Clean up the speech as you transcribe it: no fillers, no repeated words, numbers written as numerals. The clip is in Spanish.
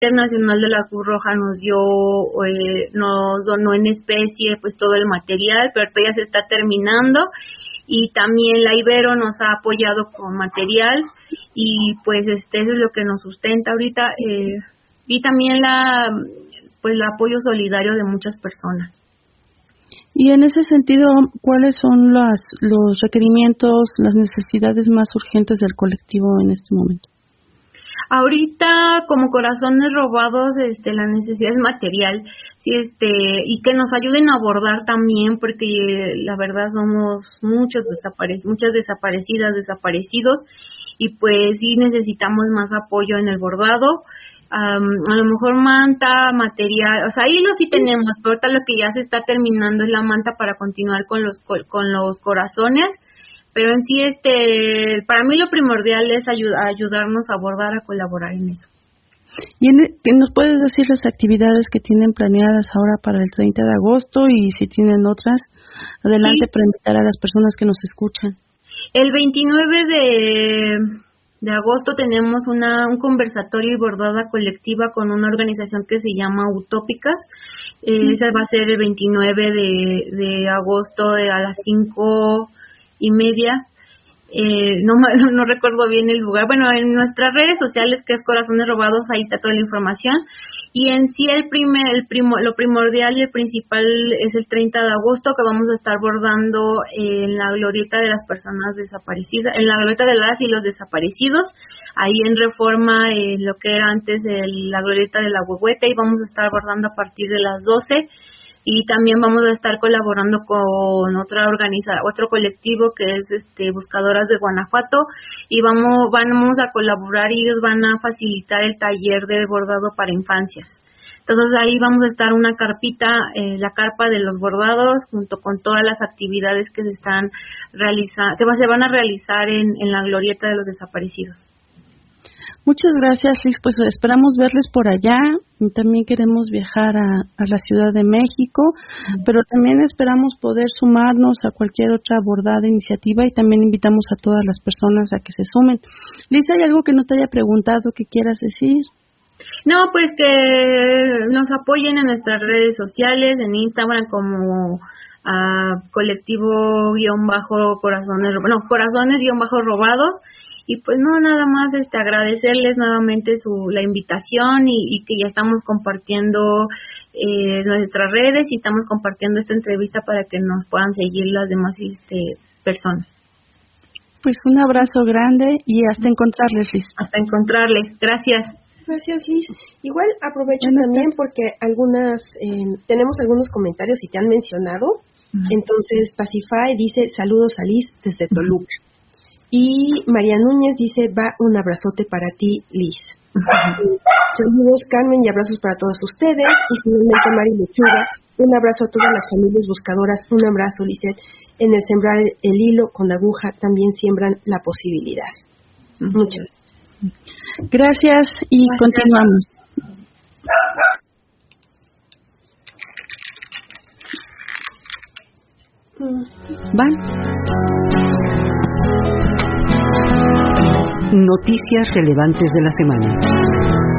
Internacional de la Cruz Roja nos donó en especie pues todo el material, pero ya se está terminando, y también la Ibero nos ha apoyado con material, y pues eso es lo que nos sustenta ahorita, y también el apoyo solidario de muchas personas. Y en ese sentido, ¿cuáles son los requerimientos, las necesidades más urgentes del colectivo en este momento? Ahorita, como Corazones Robados, la necesidad es material, sí, y que nos ayuden a abordar también, porque la verdad somos muchas desaparecidas, desaparecidos, y pues sí necesitamos más apoyo en el bordado. A lo mejor manta, material, o sea, hilo sí tenemos, pero ahorita lo que ya se está terminando es la manta para continuar con los corazones. Pero en sí, para mí lo primordial es ayudarnos a abordar, a colaborar en eso. ¿Y nos puedes decir las actividades que tienen planeadas ahora para el 30 de agosto y si tienen otras? Adelante, sí, para invitar a las personas que nos escuchan. El 29 de agosto tenemos un conversatorio y bordada colectiva con una organización que se llama Utópicas. Esa va a ser el 29 de agosto a las 5:30. No recuerdo bien el lugar. Bueno, en nuestras redes sociales, que es Corazones Robados, ahí está toda la información. Y en sí lo primordial y el principal es el 30 de agosto, que vamos a estar bordando en la glorieta de las personas desaparecidas, en la glorieta de las y los desaparecidos, ahí en Reforma, lo que era antes la glorieta de la Huehuete, y vamos a estar bordando a partir de las 12. Y también vamos a estar colaborando con otro colectivo que es Buscadoras de Guanajuato, y vamos a colaborar, y ellos van a facilitar el taller de bordado para infancias. Entonces ahí vamos a estar una carpita, la carpa de los bordados, junto con todas las actividades que se van a realizar en la glorieta de los desaparecidos. Muchas gracias, Liz. Pues esperamos verles por allá. También queremos viajar a la Ciudad de México, pero también esperamos poder sumarnos a cualquier otra bordada iniciativa, y también invitamos a todas las personas a que se sumen. Liz, ¿hay algo que no te haya preguntado que quieras decir? No, pues que nos apoyen en nuestras redes sociales, en Instagram como colectivo-corazones-robados. Y pues nada más agradecerles nuevamente la invitación, y que ya estamos compartiendo nuestras redes, y estamos compartiendo esta entrevista para que nos puedan seguir las demás personas. Pues un abrazo grande y hasta encontrarles, Liz. Hasta encontrarles. Gracias. Gracias, Liz. Igual aprovecho también porque tenemos algunos comentarios y te han mencionado. Entonces, Pacify dice saludos a Liz desde Toluca. Y María Núñez dice, un abrazote para ti, Liz. Saludos, Carmen, y abrazos para todos ustedes. Y finalmente, Mari Lechuga, un abrazo a todas las familias buscadoras. Un abrazo, Lizeth. En el sembrar el hilo con aguja también siembran la posibilidad. Muchas gracias. Gracias, y continuamos. ¿Van? Noticias relevantes de la semana.